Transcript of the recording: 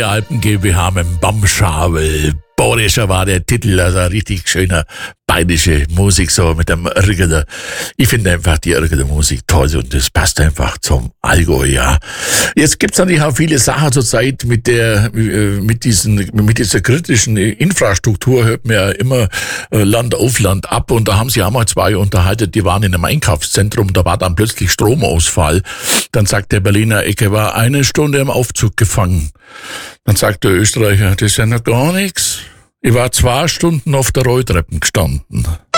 Alpen GmbH mit dem Bamschabel. Borischer war der Titel, also richtig schöner bayerische Musik, so mit dem Irrgede. Ich finde einfach die Irrgede Musik toll und das passt einfach zum Allgäu, ja. Jetzt gibt's natürlich auch viele Sachen zur Zeit mit dieser kritischen Infrastruktur, hört man ja immer Land auf, Land ab, und da haben sie auch mal zwei unterhalten, die waren in einem Einkaufszentrum, da war dann plötzlich Stromausfall. Dann sagt der Berliner, ich war 1 Stunde im Aufzug gefangen. Dann sagt der Österreicher, das ist ja noch gar nichts. Ich war 2 Stunden auf der Rolltreppe gestanden.